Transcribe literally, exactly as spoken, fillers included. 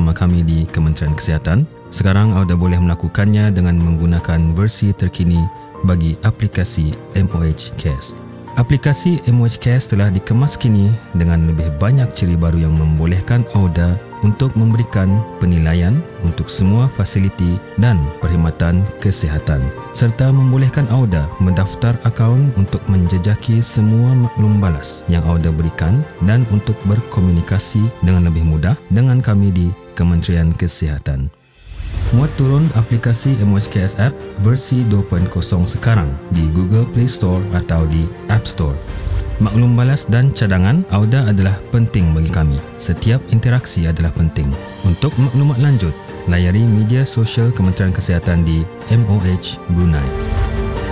bersama kami di Kementerian Kesihatan. Sekarang Auda boleh melakukannya dengan menggunakan versi terkini bagi aplikasi M O H Cares. Aplikasi M O H Cares telah dikemas kini dengan lebih banyak ciri baru yang membolehkan Auda untuk memberikan penilaian untuk semua fasiliti dan perkhidmatan kesihatan, serta membolehkan Auda mendaftar akaun untuk menjejaki semua maklum balas yang Auda berikan dan untuk berkomunikasi dengan lebih mudah dengan kami di Kementerian Kesihatan. Muat turun aplikasi M O H Cares App versi dua titik kosong sekarang di Google Play Store atau di App Store. Maklum balas dan cadangan Auda adalah penting bagi kami. Setiap interaksi adalah penting. Untuk maklumat lanjut, layari media sosial Kementerian Kesihatan di M O H Brunei.